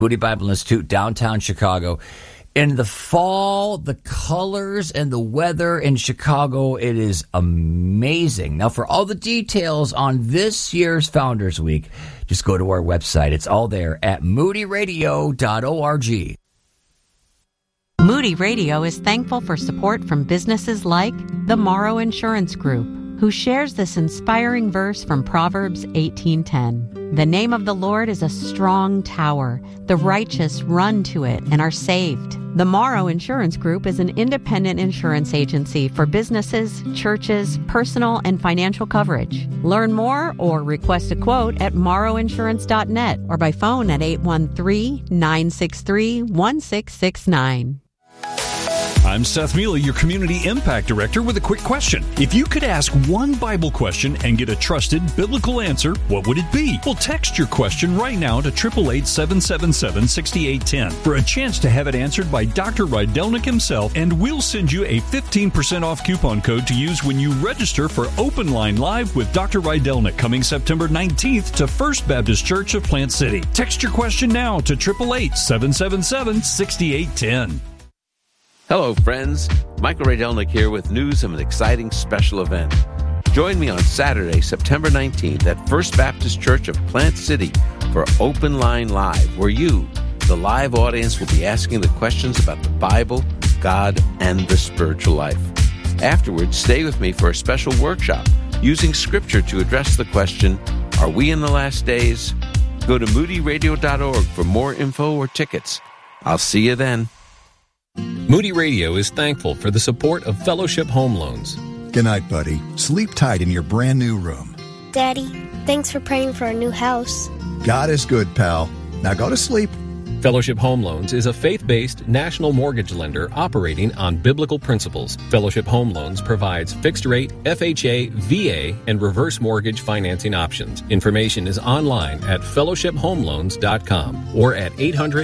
Moody Bible Institute, downtown Chicago. In the fall, the colors and the weather in Chicago, it is amazing. Now, for all the details on this year's Founders Week, just go to our website. It's all there at moodyradio.org. Moody Radio is thankful for support from businesses like the Morrow Insurance Group, who shares this inspiring verse from Proverbs 18:10. The name of the Lord is a strong tower. The righteous run to it and are saved. The Morrow Insurance Group is an independent insurance agency for businesses, churches, personal and financial coverage. Learn more or request a quote at morrowinsurance.net or by phone at 813-963-1669. I'm Seth Mealy, your Community Impact Director, with a quick question. If you could ask one Bible question and get a trusted biblical answer, what would it be? Well, text your question right now to 888-777-6810 for a chance to have it answered by Dr. Rydelnik himself, and we'll send you a 15% off coupon code to use when you register for Open Line Live with Dr. Rydelnik coming September 19th to First Baptist Church of Plant City. Text your question now to 888-777-6810. Hello, friends. Michael Rydelnik here with news of an exciting special event. Join me on Saturday, September 19th at First Baptist Church of Plant City for Open Line Live, where you, the live audience, will be asking the questions about the Bible, God, and the spiritual life. Afterwards, stay with me for a special workshop using Scripture to address the question, are we in the last days? Go to moodyradio.org for more info or tickets. I'll see you then. Moody Radio is thankful for the support of Fellowship Home Loans. Good night, buddy. Sleep tight in your brand new room. Daddy, thanks for praying for our new house. God is good, pal. Now go to sleep. Fellowship Home Loans is a faith-based national mortgage lender operating on biblical principles. Fellowship Home Loans provides fixed-rate, FHA, VA, and reverse mortgage financing options. Information is online at fellowshiphomeloans.com or at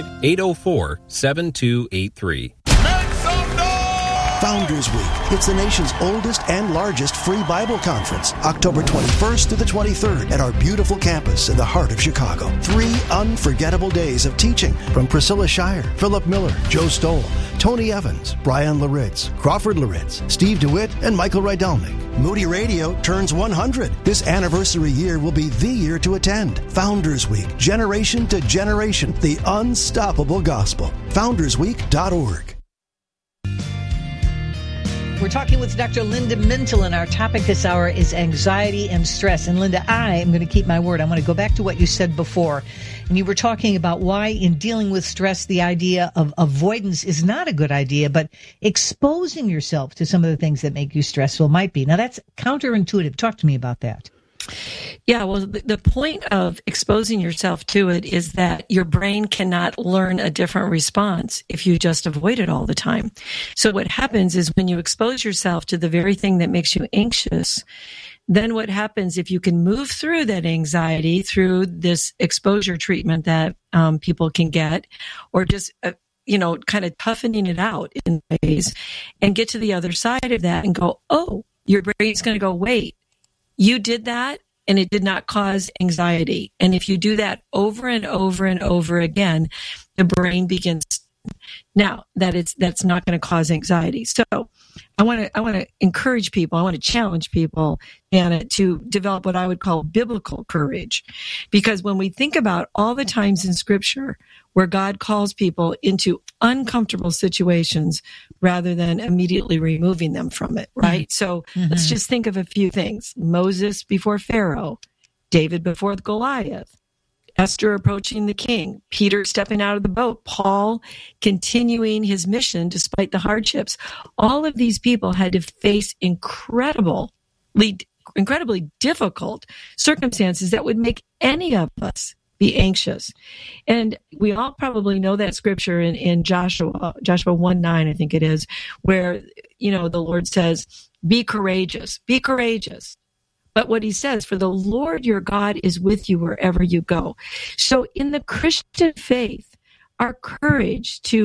800-804-7283. Founders Week. It's the nation's oldest and largest free Bible conference, October 21st to the 23rd at our beautiful campus in the heart of Chicago. 3 unforgettable days of teaching from Priscilla Shire, Philip Miller, Joe Stoll, Tony Evans, Brian Laritz, Crawford Laritz, Steve DeWitt, and Michael Rydelnik. Moody Radio turns 100. This anniversary year will be the year to attend. Founders Week, generation to generation, the unstoppable gospel. FoundersWeek.org. We're talking with Dr. Linda Mintle, and our topic this hour is anxiety and stress. And Linda, I am going to keep my word. I want to go back to what you said before. And you were talking about why in dealing with stress, the idea of avoidance is not a good idea, but exposing yourself to some of the things that make you stressful might be. Now, that's counterintuitive. Talk to me about that. Yeah, well, the point of exposing yourself to it is that your brain cannot learn a different response if you just avoid it all the time. So what happens is when you expose yourself to the very thing that makes you anxious, then what happens if you can move through that anxiety through this exposure treatment that people can get, or just kind of toughening it out in ways, and get to the other side of that and go, oh, your brain's going to go, wait, you did that and it did not cause anxiety. And if you do that over and over and over again, the brain begins. Now that's not going to cause anxiety. So I want to encourage people. I want to challenge people, Anna, to develop what I would call biblical courage, because when we think about all the times in Scripture where God calls people into uncomfortable situations rather than immediately removing them from it, right? So let's just think of a few things: Moses before Pharaoh, David before Goliath, Esther approaching the king, Peter stepping out of the boat, Paul continuing his mission despite the hardships. All of these people had to face incredibly difficult circumstances that would make any of us be anxious. And we all probably know that scripture in Joshua 1:9, I think it is, where, the Lord says, be courageous, be courageous. But what he says, for the Lord your God is with you wherever you go. So in the Christian faith, our courage to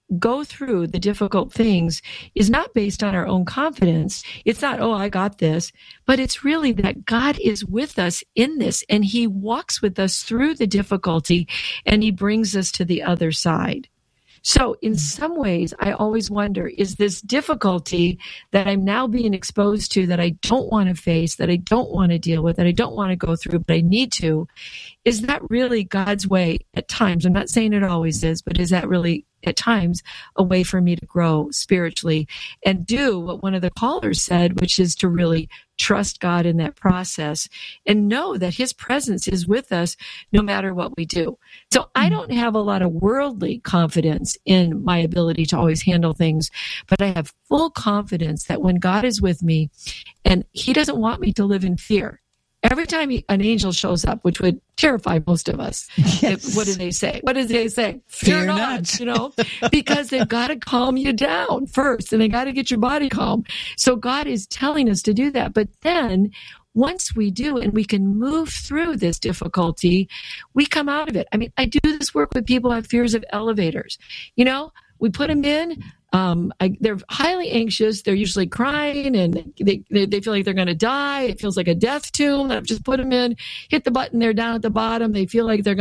go through the difficult things is not based on our own confidence. It's not, oh, I got this, but it's really that God is with us in this, and he walks with us through the difficulty, and he brings us to the other side. So in some ways, I always wonder, is this difficulty that I'm now being exposed to, that I don't want to face, that I don't want to deal with, that I don't want to go through, but I need to, is that really God's way at times? I'm not saying it always is, but is that really at times a way for me to grow spiritually and do what one of the callers said, which is to really trust God in that process and know that his presence is with us no matter what we do. So I don't have a lot of worldly confidence in my ability to always handle things, but I have full confidence that when God is with me, and he doesn't want me to live in fear. Every time an angel shows up, which would terrify most of us, yes. What do they say? What do they say? Fear not. You know, because they've got to calm you down first, and they got to get your body calm. So God is telling us to do that. But then once we do, and we can move through this difficulty, we come out of it. I mean, I do this work with people who have fears of elevators. You know, we put them in. They're highly anxious. They're usually crying, and they feel like they're going to die. It feels like a death tomb. I've just put them in, hit the button. They're down at the bottom. They feel like they're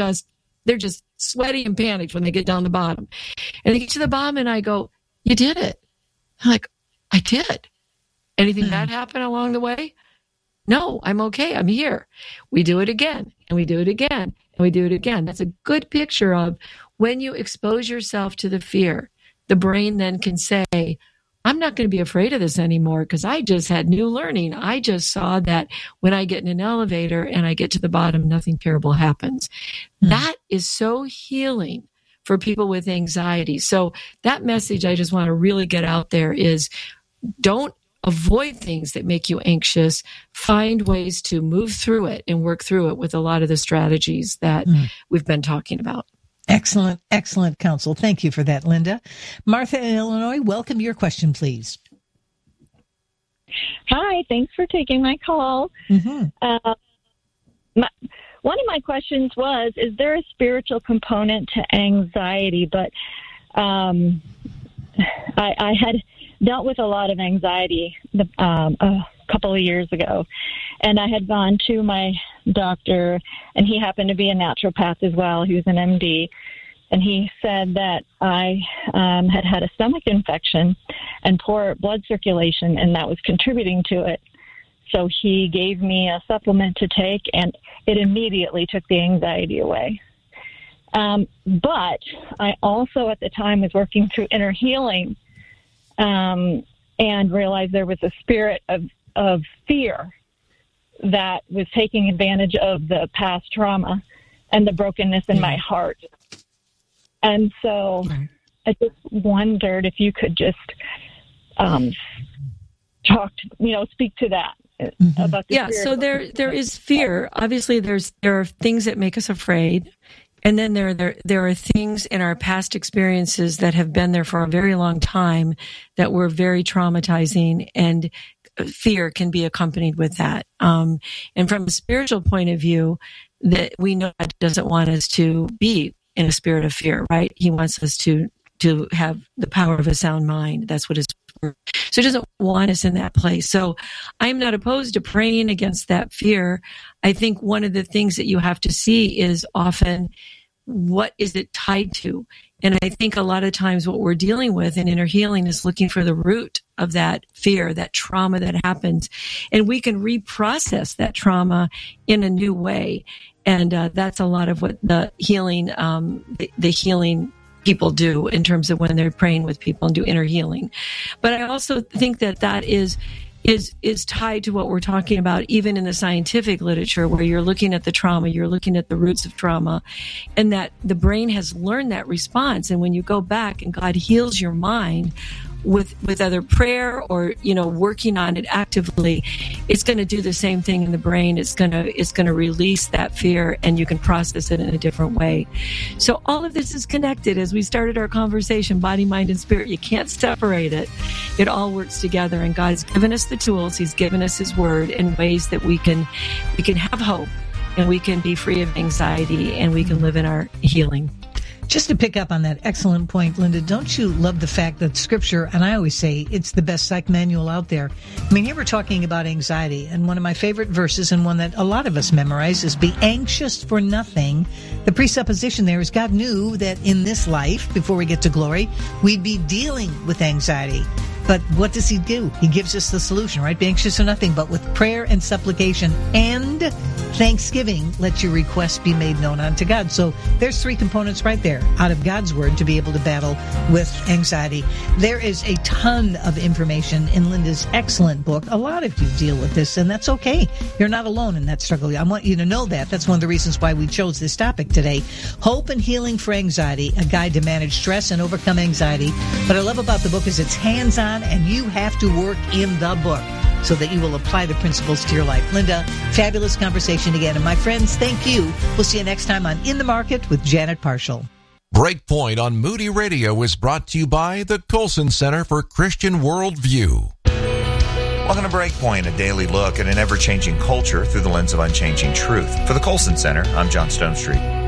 just sweaty and panicked when they get down the bottom. And they get to the bottom, and I go, "You did it." I'm like, "I did." Anything bad happen along the way? No, I'm okay. I'm here. We do it again, and we do it again, and we do it again. That's a good picture of when you expose yourself to the fear. The brain then can say, I'm not going to be afraid of this anymore because I just had new learning. I just saw that when I get in an elevator and I get to the bottom, nothing terrible happens. That is so healing for people with anxiety. So that message I just want to really get out there is, don't avoid things that make you anxious. Find ways to move through it and work through it with a lot of the strategies that we've been talking about. Excellent, excellent counsel. Thank you for that, Linda. Martha in Illinois, welcome. Your question, please. Hi, thanks for taking my call. Mm-hmm. One of my questions was, is there a spiritual component to anxiety? But I had dealt with a lot of anxiety a couple of years ago, and I had gone to my doctor, and he happened to be a naturopath as well. He was an MD, and he said that I had a stomach infection and poor blood circulation, and that was contributing to it. So he gave me a supplement to take, and it immediately took the anxiety away. But I also at the time was working through inner healing and realized there was a spirit of fear that was taking advantage of the past trauma and the brokenness in my heart. And so I just wondered if you could just speak to that. About the so there is fear. Obviously, there are things that make us afraid, and then there are things in our past experiences that have been there for a very long time that were very traumatizing, and fear can be accompanied with that. And from a spiritual point of view, that we know God doesn't want us to be in a spirit of fear, right? He wants us to have the power of a sound mind. That's what his word. So he doesn't want us in that place. So I'm not opposed to praying against that fear. I think one of the things that you have to see is often, what is it tied to? And I think a lot of times what we're dealing with in inner healing is looking for the root of that fear, that trauma that happens. And we can reprocess that trauma in a new way. And that's a lot of what the healing, the healing people do in terms of when they're praying with people and do inner healing. But I also think that is tied to what we're talking about, even in the scientific literature, where you're looking at the trauma, you're looking at the roots of trauma, and that the brain has learned that response. And when you go back and God heals your mind with either prayer or, working on it actively, it's going to do the same thing in the brain. It's going to release that fear, and you can process it in a different way. So all of this is connected. As we started our conversation, body, mind, and spirit, you can't separate it. It all works together, and God's given us the tools. He's given us his word in ways that we can have hope, and we can be free of anxiety, and we can live in our healing. Just to pick up on that excellent point, Linda, don't you love the fact that Scripture, and I always say it's the best psych manual out there. I mean, here we're talking about anxiety, and one of my favorite verses, and one that a lot of us memorize, is be anxious for nothing. The presupposition there is God knew that in this life, before we get to glory, we'd be dealing with anxiety. But what does he do? He gives us the solution, right? Be anxious for nothing, but with prayer and supplication and thanksgiving, let your requests be made known unto God. So there's three components right there out of God's word to be able to battle with anxiety. There is a ton of information in Linda's excellent book. A lot of you deal with this, and that's okay. You're not alone in that struggle. I want you to know that. That's one of the reasons why we chose this topic today. Hope and Healing for Anxiety, a guide to manage stress and overcome anxiety. What I love about the book is it's hands-on, and you have to work in the book so that you will apply the principles to your life. Linda, fabulous conversation again. And my friends, thank you. We'll see you next time on In the Market with Janet Parshall. Breakpoint on Moody Radio is brought to you by the Colson Center for Christian Worldview. Welcome to Breakpoint, a daily look at an ever-changing culture through the lens of unchanging truth. For the Colson Center, I'm John Stonestreet.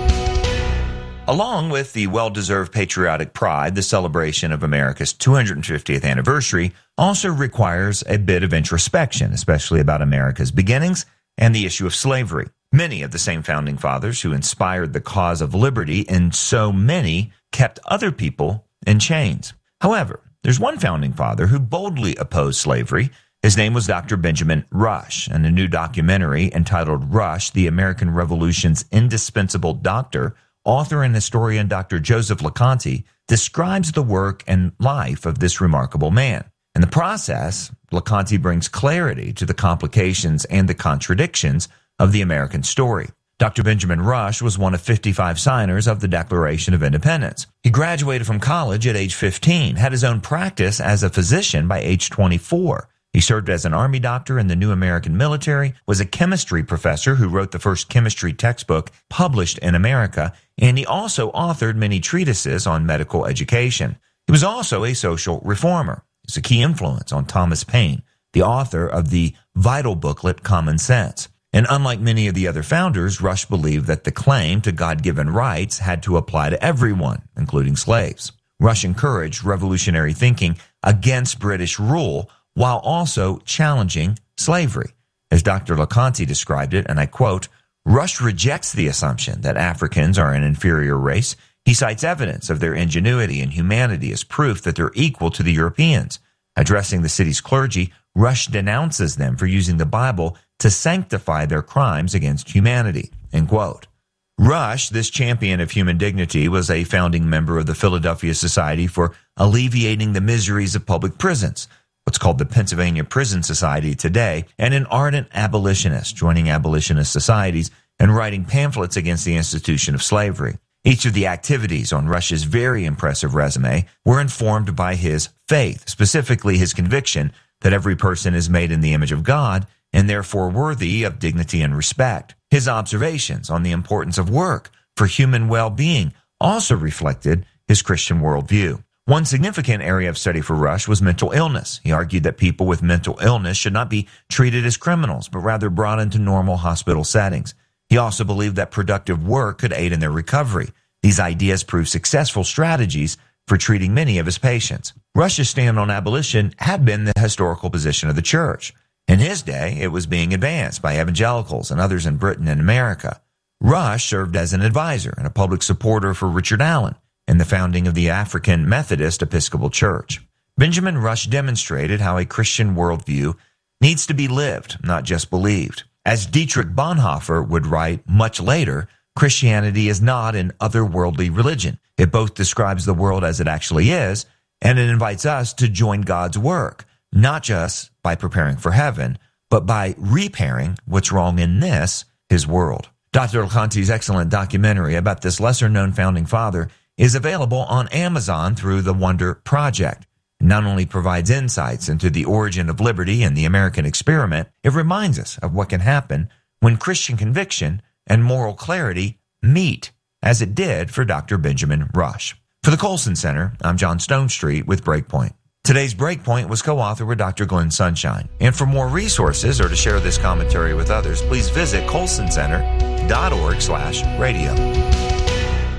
Along with the well-deserved patriotic pride, the celebration of America's 250th anniversary also requires a bit of introspection, especially about America's beginnings and the issue of slavery. Many of the same founding fathers who inspired the cause of liberty, and so many kept other people in chains. However, there's one founding father who boldly opposed slavery. His name was Dr. Benjamin Rush, and a new documentary entitled Rush, the American Revolution's Indispensable Doctor, author and historian Dr. Joseph LeConte describes the work and life of this remarkable man. In the process, LeConte brings clarity to the complications and the contradictions of the American story. Dr. Benjamin Rush was one of 55 signers of the Declaration of Independence. He graduated from college at age 15, had his own practice as a physician by age 24. He served as an Army doctor in the new American military, was a chemistry professor who wrote the first chemistry textbook published in America, and he also authored many treatises on medical education. He was also a social reformer. He's a key influence on Thomas Paine, the author of the vital booklet Common Sense. And unlike many of the other founders, Rush believed that the claim to God-given rights had to apply to everyone, including slaves. Rush encouraged revolutionary thinking against British rule, while also challenging slavery. As Dr. LeConte described it, and I quote, Rush rejects the assumption that Africans are an inferior race. He cites evidence of their ingenuity and humanity as proof that they're equal to the Europeans. Addressing the city's clergy, Rush denounces them for using the Bible to sanctify their crimes against humanity. End quote. Rush, this champion of human dignity, was a founding member of the Philadelphia Society for Alleviating the Miseries of Public Prisons, what's called the Pennsylvania Prison Society today, and an ardent abolitionist, joining abolitionist societies and writing pamphlets against the institution of slavery. Each of the activities on Rush's very impressive resume were informed by his faith, specifically his conviction that every person is made in the image of God and therefore worthy of dignity and respect. His observations on the importance of work for human well-being also reflected his Christian worldview. One significant area of study for Rush was mental illness. He argued that people with mental illness should not be treated as criminals, but rather brought into normal hospital settings. He also believed that productive work could aid in their recovery. These ideas proved successful strategies for treating many of his patients. Rush's stand on abolition had been the historical position of the church. In his day, it was being advanced by evangelicals and others in Britain and America. Rush served as an advisor and a public supporter for Richard Allen in the founding of the African Methodist Episcopal Church. Benjamin Rush demonstrated how a Christian worldview needs to be lived, not just believed. As Dietrich Bonhoeffer would write much later, Christianity is not an otherworldly religion. It both describes the world as it actually is, and it invites us to join God's work, not just by preparing for heaven, but by repairing what's wrong in this, his world. Dr. LeConte's excellent documentary about this lesser-known founding father is available on Amazon through the Wonder Project. It not only provides insights into the origin of liberty and the American experiment, it reminds us of what can happen when Christian conviction and moral clarity meet, as it did for Dr. Benjamin Rush. For the Colson Center, I'm John Stonestreet with Breakpoint. Today's Breakpoint was co-authored with Dr. Glenn Sunshine. And for more resources or to share this commentary with others, please visit colsoncenter.org/radio.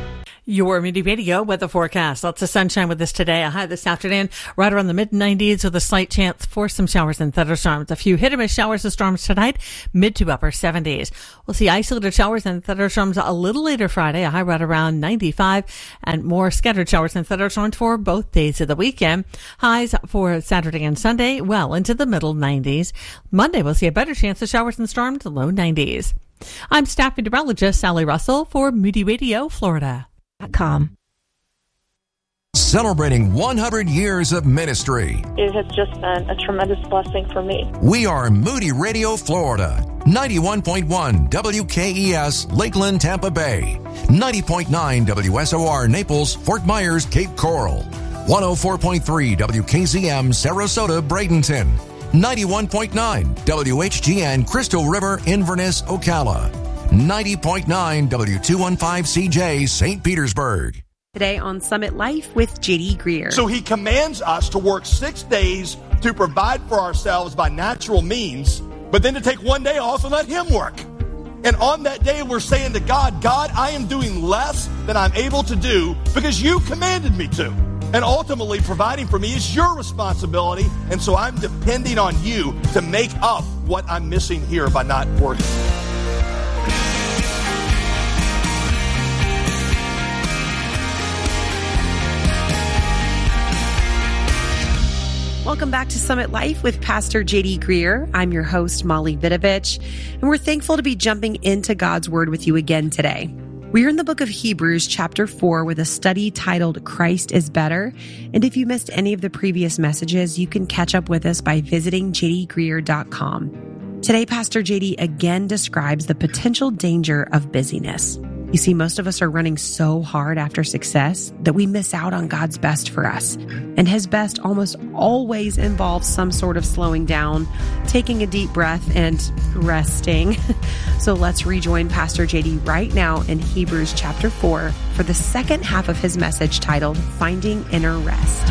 Your Moody Radio weather forecast. Lots of sunshine with us today. A high this afternoon, right around the mid-90s with a slight chance for some showers and thunderstorms. A few hit-or-miss showers and storms tonight, mid to upper 70s. We'll see isolated showers and thunderstorms a little later Friday, a high right around 95, and more scattered showers and thunderstorms for both days of the weekend. Highs for Saturday and Sunday, well into the middle 90s. Monday, we'll see a better chance of showers and storms, low 90s. I'm staff meteorologist Sally Russell for Moody Radio, Florida. Celebrating 100 years of ministry. It has just been a tremendous blessing for me. We are Moody Radio, Florida. 91.1 WKES, Lakeland, Tampa Bay. 90.9 WSOR, Naples, Fort Myers, Cape Coral. 104.3 WKZM, Sarasota, Bradenton. 91.9 WHGN, Crystal River, Inverness, Ocala. 90.9 W215CJ, St. Petersburg. Today on Summit Life with J.D. Greer. So he commands us to work 6 days to provide for ourselves by natural means, but then to take one day off and let him work. And on that day, we're saying to God, God, I am doing less than I'm able to do because you commanded me to. And ultimately, providing for me is your responsibility, and so I'm depending on you to make up what I'm missing here by not working. Welcome back to Summit Life with Pastor J.D. Greer. I'm your host, Molly Vidovich, and we're thankful to be jumping into God's Word with you again today. We're in the book of Hebrews, chapter 4, with a study titled Christ is Better. And if you missed any of the previous messages, you can catch up with us by visiting jdgreer.com. Today, Pastor J.D. again describes the potential danger of busyness. You see, most of us are running so hard after success that we miss out on God's best for us. And his best almost always involves some sort of slowing down, taking a deep breath, and resting. So let's rejoin Pastor J.D. right now in Hebrews chapter 4 for the second half of his message titled Finding Inner Rest.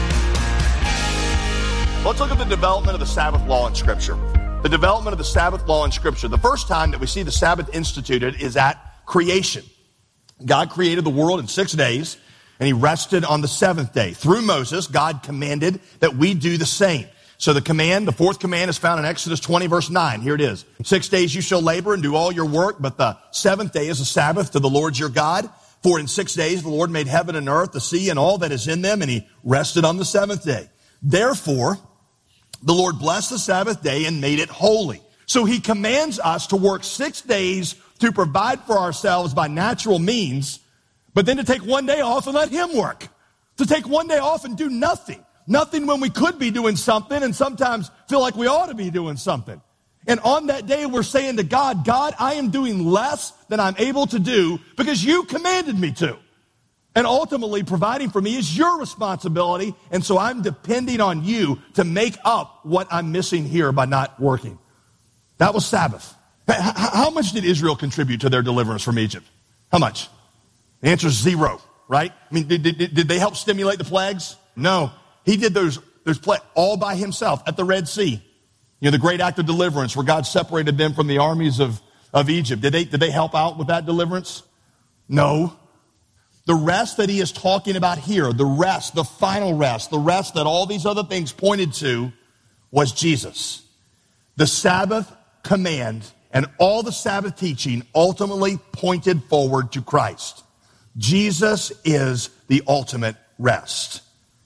Let's look at the development of the Sabbath law in Scripture. The development of the Sabbath law in Scripture. The first time that we see the Sabbath instituted is at creation. God created the world in 6 days, and he rested on the seventh day. Through Moses, God commanded that we do the same. So the fourth command is found in Exodus 20, verse 9. Here it is. 6 days you shall labor and do all your work, but the seventh day is a Sabbath to the Lord your God. For in 6 days the Lord made heaven and earth, the sea, and all that is in them, and he rested on the seventh day. Therefore, the Lord blessed the Sabbath day and made it holy. So he commands us to work 6 days to provide for ourselves by natural means, but then to take one day off and let him work. To take one day off and do nothing. Nothing when we could be doing something and sometimes feel like we ought to be doing something. And on that day, we're saying to God, God, I am doing less than I'm able to do because you commanded me to. And ultimately, providing for me is your responsibility, and so I'm depending on you to make up what I'm missing here by not working. That was Sabbath. How much did Israel contribute to their deliverance from Egypt? How much? The answer is 0, right? I mean, did they help stimulate the plagues? No. He did those plagues all by himself at the Red Sea. You know, the great act of deliverance where God separated them from the armies of Egypt. Did they help out with that deliverance? No. The rest that he is talking about here, the rest, the final rest, the rest that all these other things pointed to was Jesus. The Sabbath command and all the Sabbath teaching ultimately pointed forward to Christ. Jesus is the ultimate rest.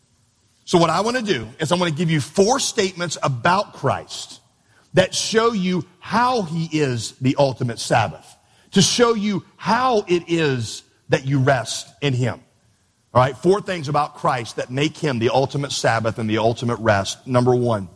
So what I want to do is I'm going to give you 4 statements about Christ that show you how he is the ultimate Sabbath, to show you how it is that you rest in him. All right, 4 things about Christ that make him the ultimate Sabbath and the ultimate rest. Number 1,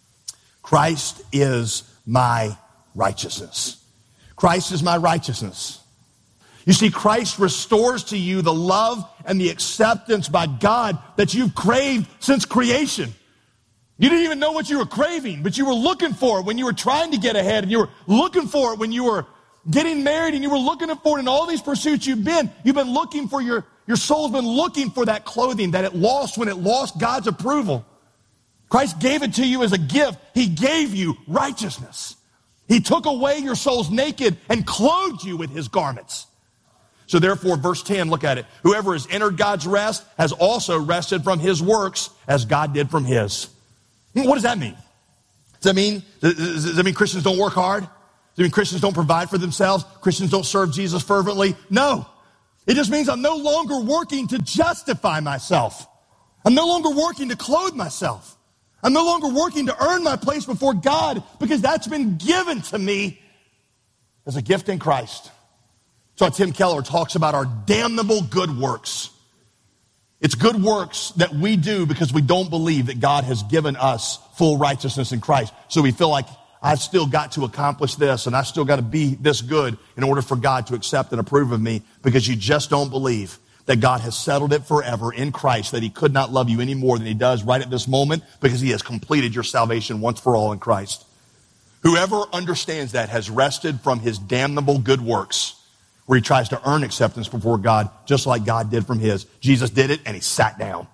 Christ is my righteousness. Christ is my righteousness. You see, Christ restores to you the love and the acceptance by God that you've craved since creation. You didn't even know what you were craving, but you were looking for it when you were trying to get ahead, and you were looking for it when you were getting married, and you were looking for it in all these pursuits you've been looking for, your soul's been looking for that clothing that it lost when it lost God's approval. Christ gave it to you as a gift. He gave you righteousness. He took away your soul's naked and clothed you with his garments. So therefore, verse 10, look at it. Whoever has entered God's rest has also rested from his works as God did from his. What does that mean? Does that mean Christians don't work hard? Does it mean Christians don't provide for themselves? Christians don't serve Jesus fervently? No. It just means I'm no longer working to justify myself. I'm no longer working to clothe myself. I'm no longer working to earn my place before God because that's been given to me as a gift in Christ. So Tim Keller talks about our damnable good works. It's good works that we do because we don't believe that God has given us full righteousness in Christ. So we feel like I've still got to accomplish this and I've still got to be this good in order for God to accept and approve of me, because you just don't believe that God has settled it forever in Christ, that he could not love you any more than he does right at this moment because he has completed your salvation once for all in Christ. Whoever understands that has rested from his damnable good works, where he tries to earn acceptance before God, just like God did from his. Jesus did it, and he sat down.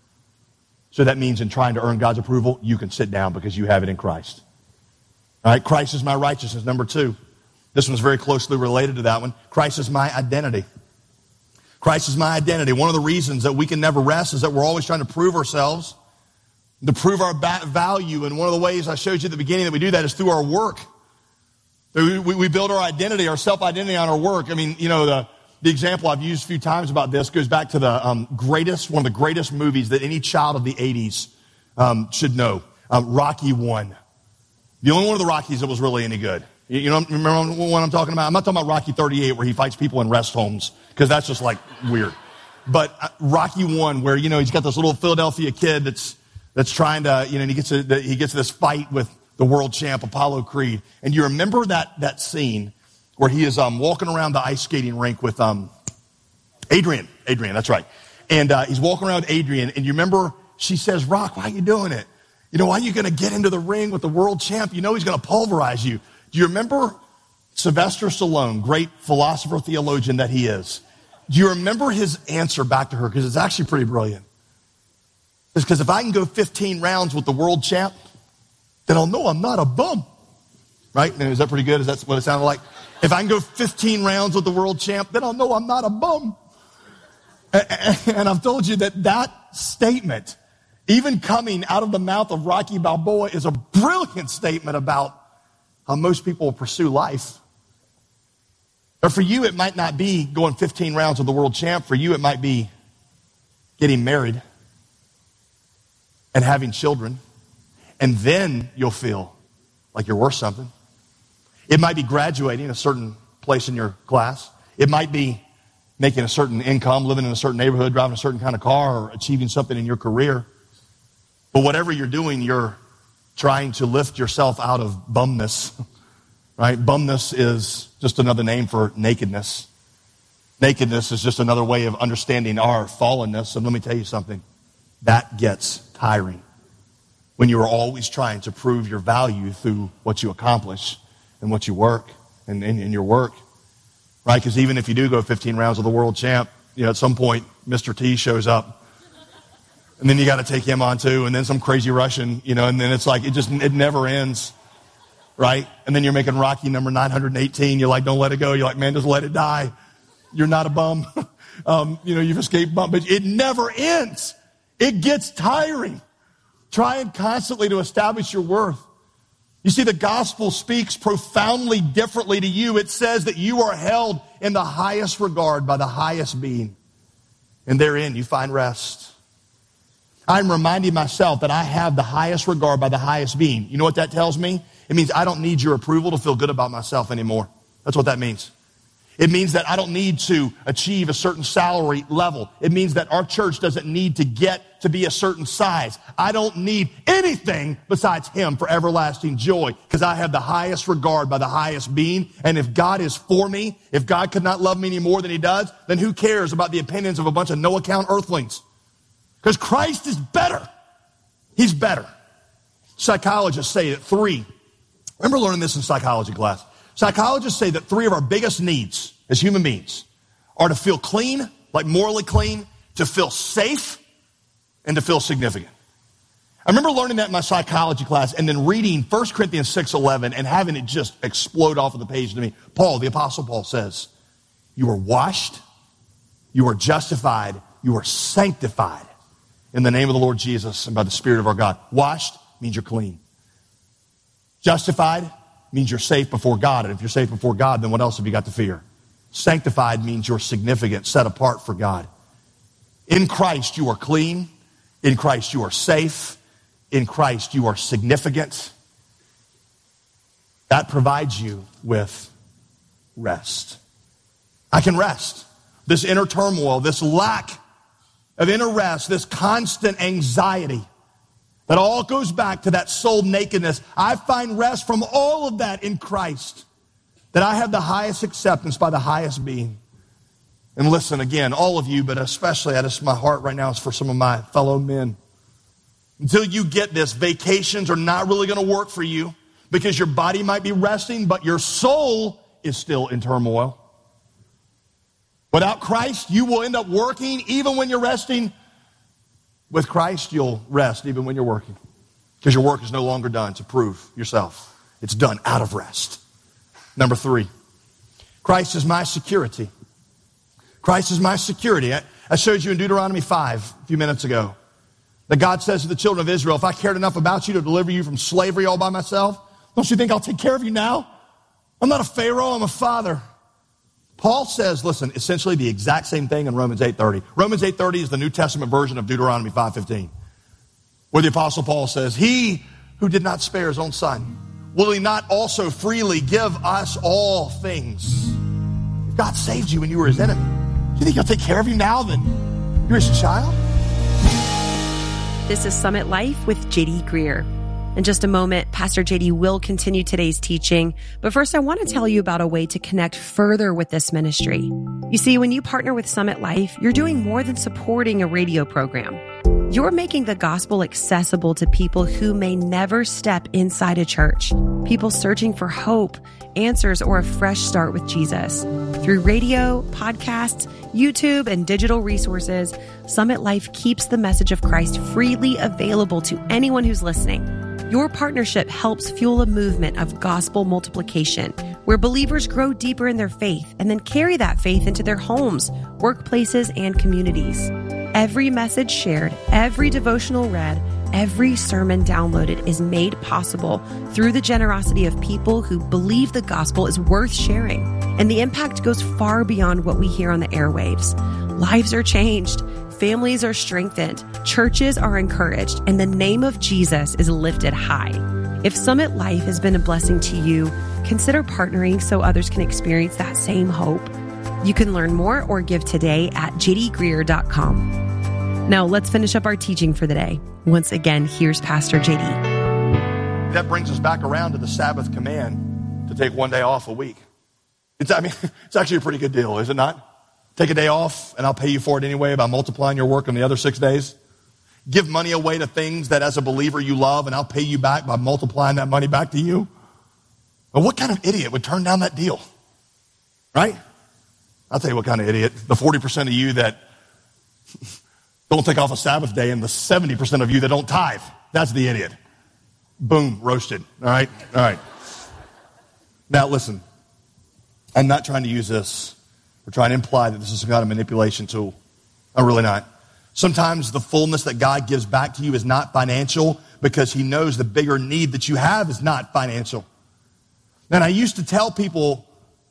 So that means in trying to earn God's approval, you can sit down because you have it in Christ. All right, Christ is my righteousness, number 2. This one's very closely related to that one. Christ is my identity. Christ is my identity. One of the reasons that we can never rest is that we're always trying to prove ourselves, to prove our value. And one of the ways I showed you at the beginning that we do that is through our work. We build our identity, our self-identity on our work. I mean, you know, the example I've used a few times about this goes back to the one of the greatest movies that any child of the 80s should know, Rocky 1. The only one of the Rockies that was really any good. You know, remember what I'm talking about? I'm not talking about Rocky 38 where he fights people in rest homes, because that's just like weird. But Rocky 1 where, you know, he's got this little Philadelphia kid that's trying to, you know, and he gets this fight with the world champ, Apollo Creed. And you remember that scene where he is walking around the ice skating rink with Adrian, that's right. And he's walking around with Adrian, and you remember she says, "Rock, why are you doing it? You know, why are you going to get into the ring with the world champ? You know he's going to pulverize you." Do you remember Sylvester Stallone, great philosopher, theologian that he is? Do you remember his answer back to her? Because it's actually pretty brilliant. It's because if I can go 15 rounds with the world champ, then I'll know I'm not a bum. Right? Is that pretty good? Is that what it sounded like? If I can go 15 rounds with the world champ, then I'll know I'm not a bum. And I've told you that statement, even coming out of the mouth of Rocky Balboa, is a brilliant statement about how most people will pursue life. But for you, it might not be going 15 rounds with the world champ. For you, it might be getting married and having children. And then you'll feel like you're worth something. It might be graduating a certain place in your class. It might be making a certain income, living in a certain neighborhood, driving a certain kind of car, or achieving something in your career. But whatever you're doing, you're trying to lift yourself out of bumness, right? Bumness is just another name for nakedness. Nakedness is just another way of understanding our fallenness. And let me tell you something, that gets tiring. When you are always trying to prove your value through what you accomplish and what you work and in your work, right? Because even if you do go 15 rounds with the world champ, you know, at some point, Mr. T shows up. And then you got to take him on too. And then some crazy Russian, you know, and then it's like, it never ends, right? And then you're making Rocky number 918. You're like, don't let it go. You're like, man, just let it die. You're not a bum. You know, you've escaped bum, but it never ends. It gets tiring. Trying constantly to establish your worth. You see, the gospel speaks profoundly differently to you. It says that you are held in the highest regard by the highest being. And therein you find rest. I'm reminding myself that I have the highest regard by the highest being. You know what that tells me? It means I don't need your approval to feel good about myself anymore. That's what that means. It means that I don't need to achieve a certain salary level. It means that our church doesn't need to get to be a certain size. I don't need anything besides him for everlasting joy, because I have the highest regard by the highest being. And if God is for me, if God could not love me any more than he does, then who cares about the opinions of a bunch of no-account earthlings? Because Christ is better. He's better. Psychologists say that remember learning this in psychology class. Psychologists say that 3 of our biggest needs as human beings are to feel clean, like morally clean, to feel safe, and to feel significant. I remember learning that in my psychology class and then reading 1 Corinthians 6:11 and having it just explode off of the page to me. Paul, the Apostle Paul says, you are washed, You are justified. You are sanctified in the name of the Lord Jesus and by the Spirit of our God. Washed means you're clean. Justified means you're safe before God. And if you're safe before God, then what else have you got to fear? Sanctified means you're significant, set apart for God. In Christ, you are clean. In Christ, you are safe. In Christ, you are significant. That provides you with rest. I can rest. This inner turmoil, this lack of inner rest, this constant anxiety, that all goes back to that soul nakedness. I find rest from all of that in Christ, that I have the highest acceptance by the highest being. And listen, again, all of you, but especially my heart right now is for some of my fellow men. Until you get this, vacations are not really going to work for you because your body might be resting, but your soul is still in turmoil. Without Christ, you will end up working even when you're resting. With Christ, you'll rest even when you're working because your work is no longer done to prove yourself. It's done out of rest. Number 3, Christ is my security. Christ is my security. I showed you in Deuteronomy 5 a few minutes ago that God says to the children of Israel, if I cared enough about you to deliver you from slavery all by myself, don't you think I'll take care of you now? I'm not a Pharaoh, I'm a father. Paul says, listen, essentially the exact same thing in Romans 8:30. Romans 8:30 is the New Testament version of Deuteronomy 5:15, where the Apostle Paul says, he who did not spare his own son, will he not also freely give us all things? If God saved you when you were his enemy, do you think he'll take care of you now that you're his child? This is Summit Life with J.D. Greer. In just a moment, Pastor J.D. will continue today's teaching. But first, I want to tell you about a way to connect further with this ministry. You see, when you partner with Summit Life, you're doing more than supporting a radio program. You're making the gospel accessible to people who may never step inside a church, people searching for hope, answers, or a fresh start with Jesus. Through radio, podcasts, YouTube, and digital resources, Summit Life keeps the message of Christ freely available to anyone who's listening. Your partnership helps fuel a movement of gospel multiplication, where believers grow deeper in their faith and then carry that faith into their homes, workplaces, and communities. Every message shared, every devotional read, every sermon downloaded is made possible through the generosity of people who believe the gospel is worth sharing. And the impact goes far beyond what we hear on the airwaves. Lives are changed. Families are strengthened, churches are encouraged, and the name of Jesus is lifted high. If Summit Life has been a blessing to you, consider partnering so others can experience that same hope. You can learn more or give today at jdgreer.com. Now let's finish up our teaching for the day. Once again, here's Pastor JD. That brings us back around to the Sabbath command to take one day off a week. It's actually a pretty good deal, is it not? Take a day off, and I'll pay you for it anyway by multiplying your work on the other 6 days. Give money away to things that as a believer you love, and I'll pay you back by multiplying that money back to you. But what kind of idiot would turn down that deal? Right? I'll tell you what kind of idiot. The 40% of you that don't take off a Sabbath day and the 70% of you that don't tithe. That's the idiot. Boom, roasted. All right? All right. Now listen, I'm not trying to use this. We're trying to imply that this is some kind of manipulation tool. I'm really not. Sometimes the fullness that God gives back to you is not financial because he knows the bigger need that you have is not financial. And I used to tell people,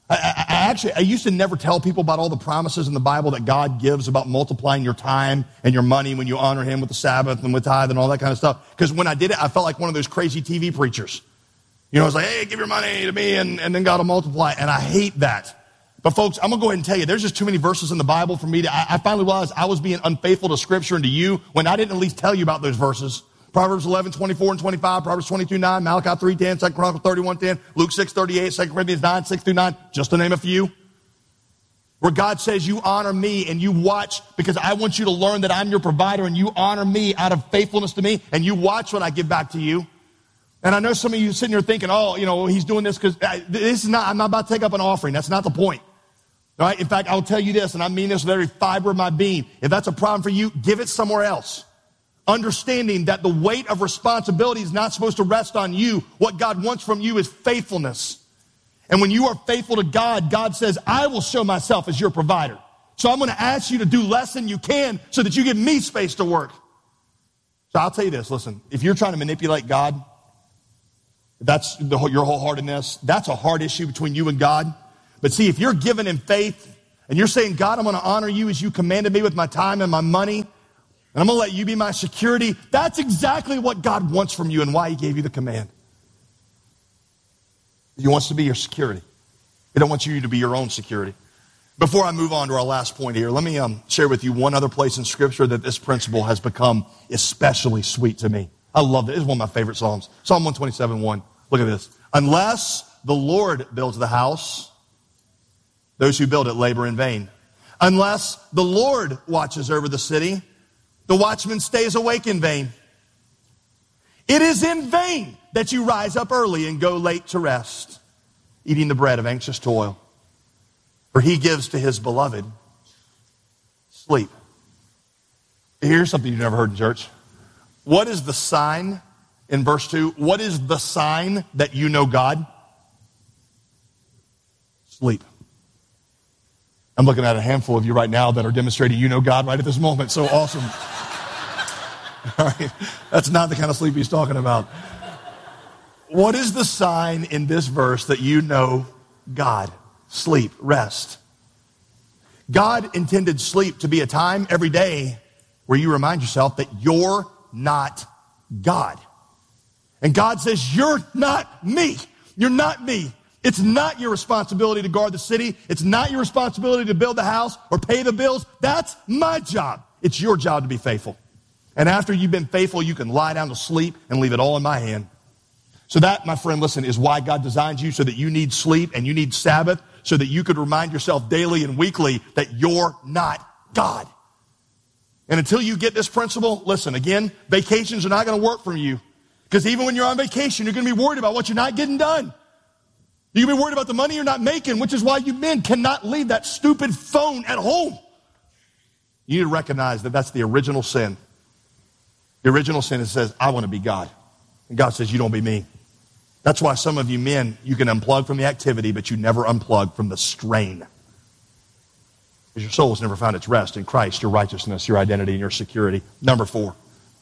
I used to never tell people about all the promises in the Bible that God gives about multiplying your time and your money when you honor him with the Sabbath and with tithe and all that kind of stuff. Because when I did it, I felt like one of those crazy TV preachers. You know, it's like, hey, give your money to me and then God will multiply. And I hate that. But folks, I'm going to go ahead and tell you, there's just too many verses in the Bible for me to, I finally realized I was being unfaithful to Scripture and to you when I didn't at least tell you about those verses. Proverbs 11, 24 and 25, Proverbs 22, 9, Malachi 3, 10, 2 Chronicles 31, 10, Luke 6, 38, 2 Corinthians 9, 6 through 9, just to name a few. Where God says, you honor me and you watch because I want you to learn that I'm your provider and you honor me out of faithfulness to me and you watch what I give back to you. And I know some of you sitting here thinking, oh, you know, he's doing this because this is not, I'm not about to take up an offering. That's not the point. All right. In fact, I'll tell you this, and I mean this with every fiber of my being. If that's a problem for you, give it somewhere else. Understanding that the weight of responsibility is not supposed to rest on you. What God wants from you is faithfulness. And when you are faithful to God, God says, I will show myself as your provider. So I'm going to ask you to do less than you can so that you give me space to work. So I'll tell you this, listen, if you're trying to manipulate God, that's your wholeheartedness, that's a hard issue between you and God. But see, if you're giving in faith and you're saying, God, I'm going to honor you as you commanded me with my time and my money, and I'm going to let you be my security, that's exactly what God wants from you and why he gave you the command. He wants to be your security. He don't want you to be your own security. Before I move on to our last point here, let me share with you one other place in Scripture that this principle has become especially sweet to me. I love it. It's one of my favorite Psalms. Psalm 127:1. Look at this. Unless the Lord builds the house, those who build it labor in vain. Unless the Lord watches over the city, the watchman stays awake in vain. It is in vain that you rise up early and go late to rest, eating the bread of anxious toil. For he gives to his beloved sleep. Here's something you've never heard in church. What is the sign in verse 2? What is the sign that you know God? Sleep. I'm looking at a handful of you right now that are demonstrating you know God right at this moment. So awesome. All right. That's not the kind of sleep he's talking about. What is the sign in this verse that you know God? Sleep, rest. God intended sleep to be a time every day where you remind yourself that you're not God. And God says, you're not me. You're not me. It's not your responsibility to guard the city. It's not your responsibility to build the house or pay the bills. That's my job. It's your job to be faithful. And after you've been faithful, you can lie down to sleep and leave it all in my hand. So that, my friend, listen, is why God designed you, so that you need sleep and you need Sabbath, so that you could remind yourself daily and weekly that you're not God. And until you get this principle, listen, again, vacations are not going to work for you. Because even when you're on vacation, you're going to be worried about what you're not getting done. You're going to be worried about the money you're not making, which is why you men cannot leave that stupid phone at home. You need to recognize that that's the original sin. The original sin is says, I want to be God. And God says, you don't be me. That's why some of you men, you can unplug from the activity, but you never unplug from the strain. Because your soul has never found its rest in Christ, your righteousness, your identity, and your security. Number 4,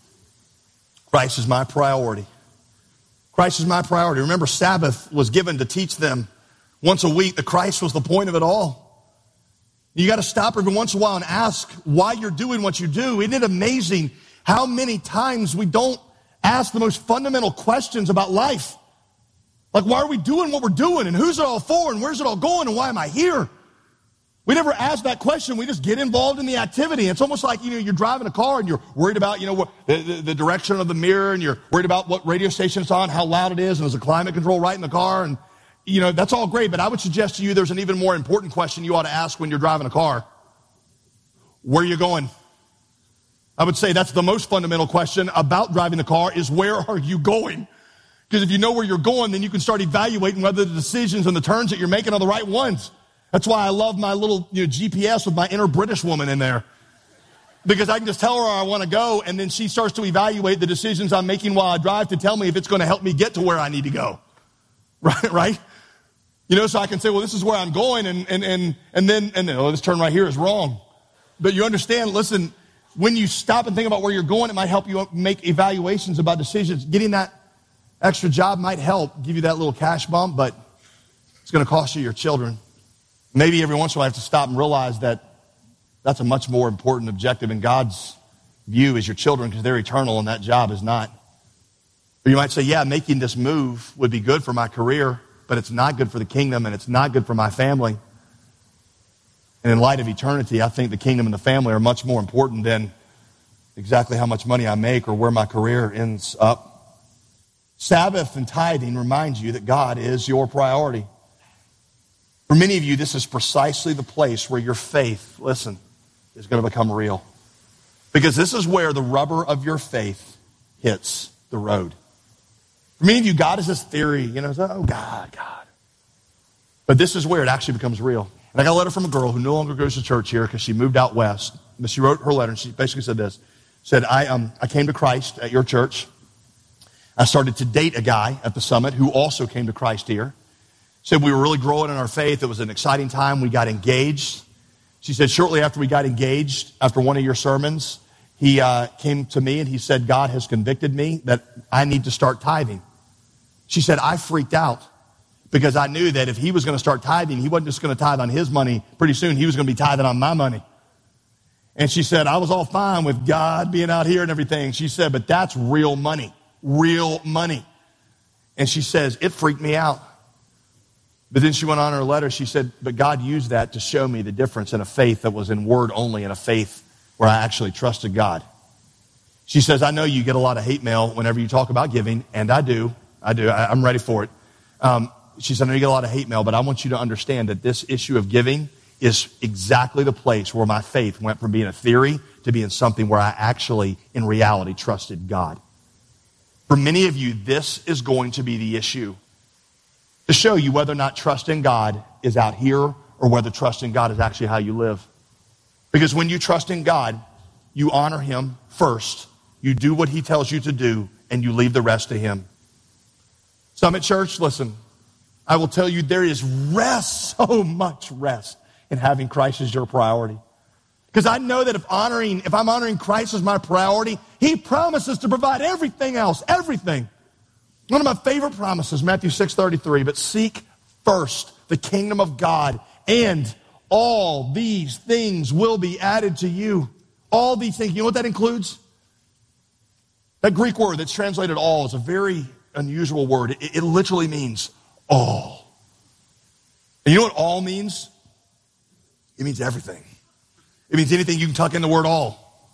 Christ is my priority. Christ is my priority. Remember, Sabbath was given to teach them once a week that Christ was the point of it all. You got to stop every once in a while and ask why you're doing what you do. Isn't it amazing how many times we don't ask the most fundamental questions about life? Like, why are we doing what we're doing? And who's it all for? And where's it all going? And why am I here? We never ask that question. We just get involved in the activity. It's almost like, you're driving a car and you're worried about, the direction of the mirror, and you're worried about what radio station it's on, how loud it is, and there's a climate control right in the car. And, that's all great. But I would suggest to you there's an even more important question you ought to ask when you're driving a car. Where are you going? I would say that's the most fundamental question about driving the car is, where are you going? Because if you know where you're going, then you can start evaluating whether the decisions and the turns that you're making are the right ones. That's why I love my little GPS with my inner British woman in there. Because I can just tell her where I want to go, and then she starts to evaluate the decisions I'm making while I drive to tell me if it's going to help me get to where I need to go. Right? So I can say, well, this is where I'm going, and then this turn right here is wrong. But you understand, listen, when you stop and think about where you're going, it might help you make evaluations about decisions. Getting that extra job might help give you that little cash bump, but it's going to cost you your children. Maybe every once in a while I have to stop and realize that that's a much more important objective in God's view is your children, because they're eternal and that job is not. Or you might say, yeah, making this move would be good for my career, but it's not good for the kingdom and it's not good for my family. And in light of eternity, I think the kingdom and the family are much more important than exactly how much money I make or where my career ends up. Sabbath and tithing remind you that God is your priority. For many of you, this is precisely the place where your faith, listen, is going to become real. Because this is where the rubber of your faith hits the road. For many of you, God is this theory, oh, God. But this is where it actually becomes real. And I got a letter from a girl who no longer goes to church here because she moved out west. But she wrote her letter, and she basically said this. Said, I came to Christ at your church. I started to date a guy at the summit who also came to Christ here. Said we were really growing in our faith. It was an exciting time. We got engaged. She said, shortly after we got engaged, after one of your sermons, he came to me and he said, God has convicted me that I need to start tithing. She said, I freaked out because I knew that if he was going to start tithing, he wasn't just going to tithe on his money. Pretty soon he was going to be tithing on my money. And she said, I was all fine with God being out here and everything. She said, but that's real money, real money. And she says, it freaked me out. But then she went on in her letter, she said, but God used that to show me the difference in a faith that was in word only and a faith where I actually trusted God. She says, I know you get a lot of hate mail whenever you talk about giving, and I do. I'm ready for it. She said, I know you get a lot of hate mail, but I want you to understand that this issue of giving is exactly the place where my faith went from being a theory to being something where I actually, in reality, trusted God. For many of you, this is going to be the issue to show you whether or not trust in God is out here or whether trust in God is actually how you live. Because when you trust in God, you honor him first, you do what he tells you to do, and you leave the rest to him. Summit Church, listen, I will tell you there is rest, so much rest in having Christ as your priority. Because I know that if I'm honoring Christ as my priority, he promises to provide everything else, everything. One of my favorite promises, Matthew 6:33, but seek first the kingdom of God, and all these things will be added to you. All these things. You know what that includes? That Greek word that's translated all is a very unusual word. It literally means all. And you know what all means? It means everything. It means anything you can tuck in the word all.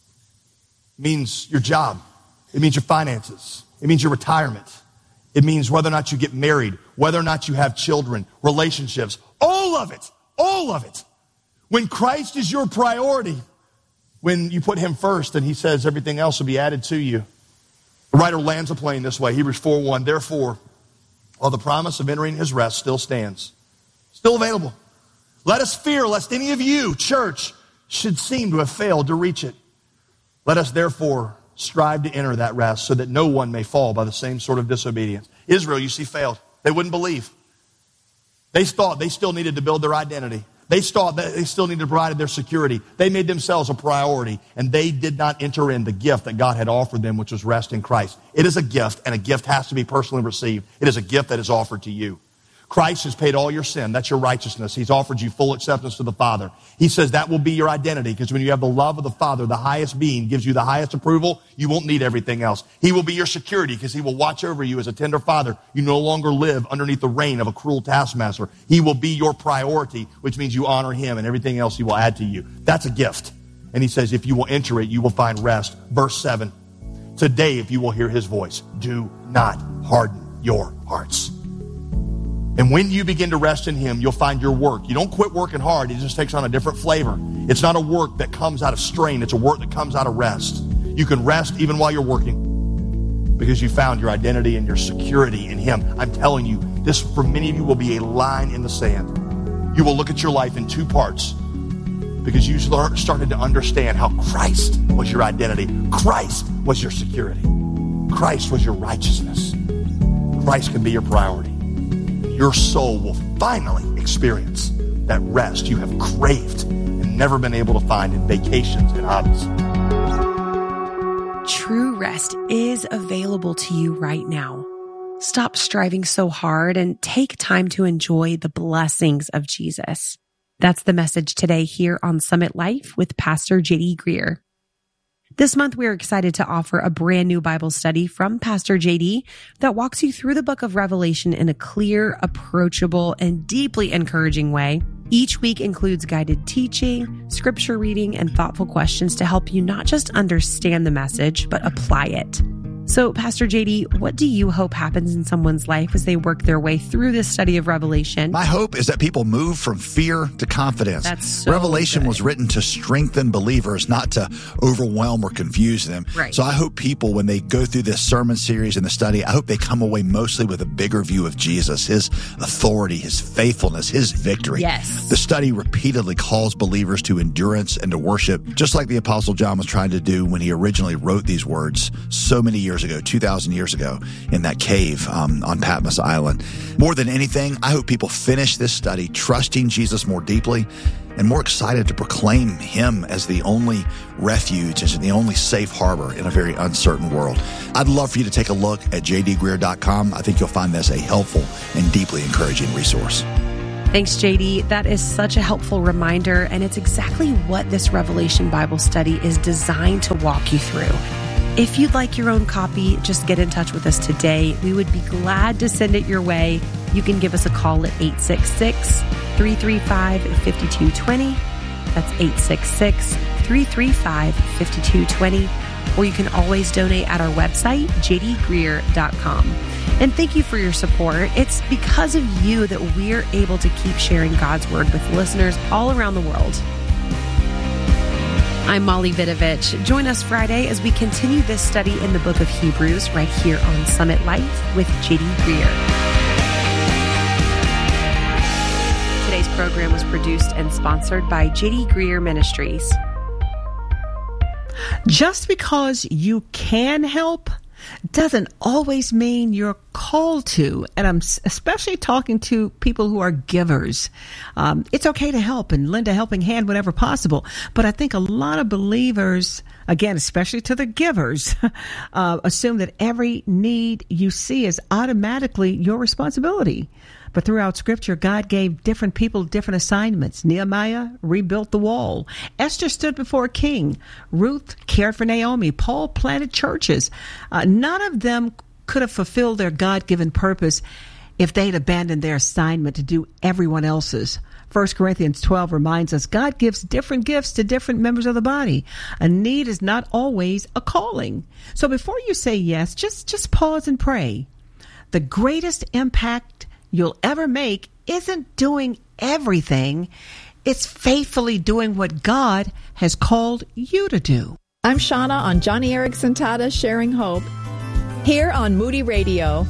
It means your job. It means your finances. It means your retirement. It means whether or not you get married, whether or not you have children, relationships, all of it, all of it. When Christ is your priority, when you put him first and he says everything else will be added to you. The writer lands a plane this way, Hebrews 4:1, therefore, while the promise of entering his rest still stands, still available, let us fear lest any of you, church, should seem to have failed to reach it. Let us therefore strive to enter that rest so that no one may fall by the same sort of disobedience. Israel, you see, failed. They wouldn't believe. They thought they still needed to build their identity. They thought that they still needed to provide their security. They made themselves a priority, and they did not enter in the gift that God had offered them, which was rest in Christ. It is a gift, and a gift has to be personally received. It is a gift that is offered to you. Christ has paid all your sin. That's your righteousness. He's offered you full acceptance to the Father. He says that will be your identity, because when you have the love of the Father, the highest being gives you the highest approval, you won't need everything else. He will be your security because he will watch over you as a tender father. You no longer live underneath the reign of a cruel taskmaster. He will be your priority, which means you honor him, and everything else he will add to you. That's a gift. And he says if you will enter it, you will find rest. Verse 7, today if you will hear his voice, do not harden your hearts. And when you begin to rest in him, you'll find your work. You don't quit working hard. It just takes on a different flavor. It's not a work that comes out of strain. It's a work that comes out of rest. You can rest even while you're working because you found your identity and your security in him. I'm telling you, this for many of you will be a line in the sand. You will look at your life in two parts because you started to understand how Christ was your identity. Christ was your security. Christ was your righteousness. Christ can be your priority. Your soul will finally experience that rest you have craved and never been able to find in vacations and hobbies. True rest is available to you right now. Stop striving so hard and take time to enjoy the blessings of Jesus. That's the message today here on Summit Life with Pastor JD Greer. This month, we're excited to offer a brand new Bible study from Pastor JD that walks you through the book of Revelation in a clear, approachable, and deeply encouraging way. Each week includes guided teaching, scripture reading, and thoughtful questions to help you not just understand the message, but apply it. So, Pastor JD, what do you hope happens in someone's life as they work their way through this study of Revelation? My hope is that people move from fear to confidence. That's so Revelation good. was written to strengthen believers, not to overwhelm or confuse them. Right. So I hope people, when they go through this sermon series and the study, I hope they come away mostly with a bigger view of Jesus, his authority, his faithfulness, his victory. Yes. The study repeatedly calls believers to endurance and to worship, just like the Apostle John was trying to do when he originally wrote these words so many years ago, 2,000 years ago, in that cave on Patmos Island. More than anything, I hope people finish this study trusting Jesus more deeply and more excited to proclaim him as the only refuge and the only safe harbor in a very uncertain world. I'd love for you to take a look at jdgreer.com. I think you'll find this a helpful and deeply encouraging resource. Thanks, JD. That is such a helpful reminder, and it's exactly what this Revelation Bible study is designed to walk you through. If you'd like your own copy, just get in touch with us today. We would be glad to send it your way. You can give us a call at 866-335-5220. That's 866-335-5220. Or you can always donate at our website, jdgreer.com. And thank you for your support. It's because of you that we're able to keep sharing God's Word with listeners all around the world. I'm Molly Vidovich. Join us Friday as we continue this study in the book of Hebrews right here on Summit Life with J.D. Greer. Today's program was produced and sponsored by J.D. Greer Ministries. Just because you can help doesn't always mean you're called to. And I'm especially talking to people who are givers. It's okay to help and lend a helping hand whenever possible. But I think a lot of believers, again, especially to the givers, assume that every need you see is automatically your responsibility. But throughout Scripture, God gave different people different assignments. Nehemiah rebuilt the wall. Esther stood before a king. Ruth cared for Naomi. Paul planted churches. None of them could have fulfilled their God-given purpose if they'd abandoned their assignment to do everyone else's. 1 Corinthians 12 reminds us God gives different gifts to different members of the body. A need is not always a calling. So before you say yes, just pause and pray. The greatest impact you'll ever make isn't doing everything. It's faithfully doing what God has called you to do. I'm Shauna on Johnny Erickson Tata Sharing Hope here on Moody Radio.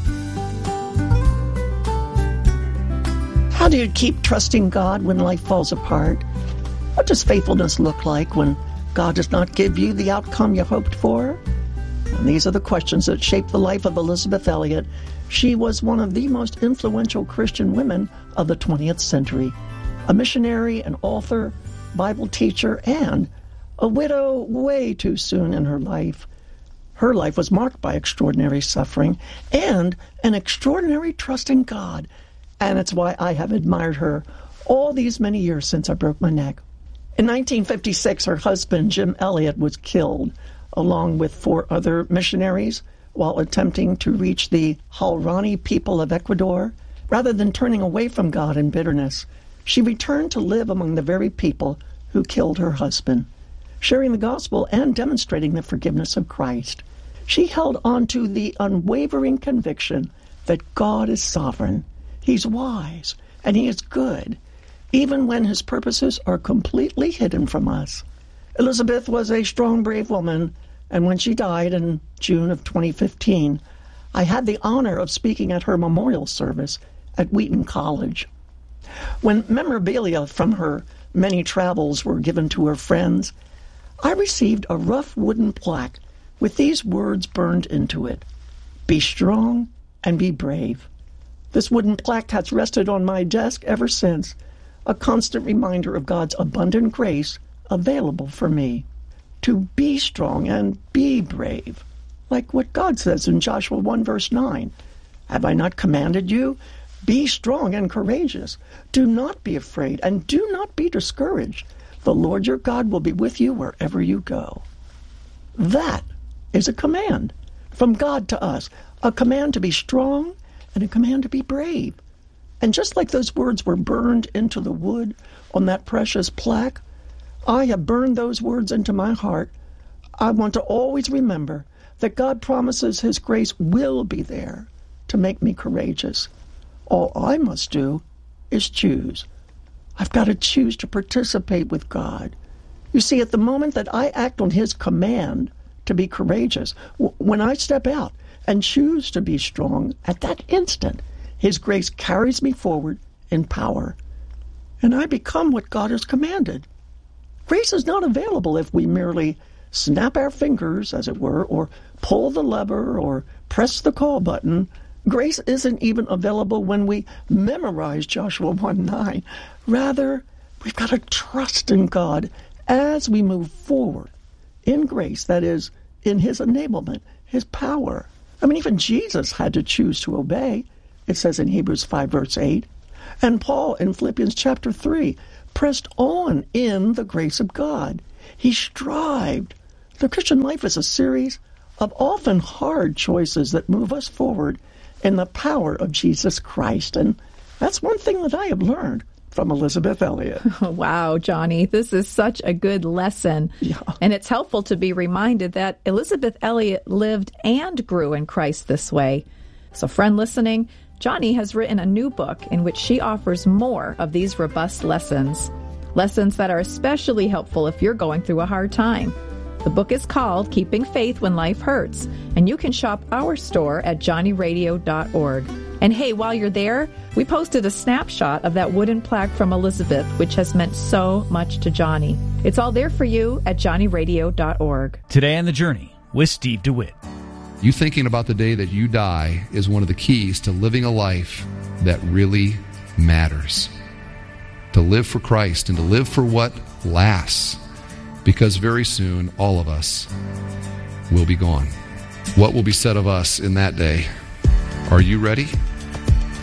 How do you keep trusting God when life falls apart? What does faithfulness look like when God does not give you the outcome you hoped for? And these are the questions that shaped the life of Elisabeth Elliot. She was one of the most influential Christian women of the 20th century, a missionary, an author, Bible teacher, and a widow way too soon in her life. Her life was marked by extraordinary suffering and an extraordinary trust in God, and it's why I have admired her all these many years since I broke my neck. In 1956, her husband, Jim Elliot, was killed, along with 4 other missionaries, while attempting to reach the Huaorani people of Ecuador. Rather than turning away from God in bitterness, she returned to live among the very people who killed her husband, sharing the gospel and demonstrating the forgiveness of Christ. She held on to the unwavering conviction that God is sovereign, He's wise, and He is good, even when His purposes are completely hidden from us. Elizabeth was a strong, brave woman, and when she died in June of 2015, I had the honor of speaking at her memorial service at Wheaton College. When memorabilia from her many travels were given to her friends, I received a rough wooden plaque with these words burned into it: "Be strong and be brave." This wooden plaque has rested on my desk ever since, a constant reminder of God's abundant grace available for me. To be strong and be brave, like what God says in Joshua 1 verse 9. "Have I not commanded you? Be strong and courageous. Do not be afraid and do not be discouraged. The Lord your God will be with you wherever you go." That is a command from God to us, a command to be strong and a command to be brave. And just like those words were burned into the wood on that precious plaque, I have burned those words into my heart. I want to always remember that God promises His grace will be there to make me courageous. All I must do is choose. I've got to choose to participate with God. You see, at the moment that I act on His command to be courageous, when I step out and choose to be strong, at that instant, His grace carries me forward in power, and I become what God has commanded. Grace is not available if we merely snap our fingers, as it were, or pull the lever or press the call button. Grace isn't even available when we memorize Joshua 1:9. Rather, we've got to trust in God as we move forward in grace, that is, in his enablement, his power. I mean, even Jesus had to choose to obey. It says in Hebrews 5, verse 8. And Paul in Philippians chapter 3 pressed on in the grace of God. He strived. The Christian life is a series of often hard choices that move us forward in the power of Jesus Christ. And that's one thing that I have learned from Elisabeth Elliot. Wow, Johnny, this is such a good lesson. Yeah. And it's helpful to be reminded that Elisabeth Elliot lived and grew in Christ this way. So, friend listening, Johnny has written a new book in which she offers more of these robust lessons. Lessons that are especially helpful if you're going through a hard time. The book is called Keeping Faith When Life Hurts, and you can shop our store at johnnyradio.org. And hey, while you're there, we posted a snapshot of that wooden plaque from Elisabeth, which has meant so much to Johnny. It's all there for you at johnnyradio.org. Today on The Journey with Steve DeWitt. You thinking about the day that you die is one of the keys to living a life that really matters. To live for Christ and to live for what lasts. Because very soon, all of us will be gone. What will be said of us in that day? Are you ready?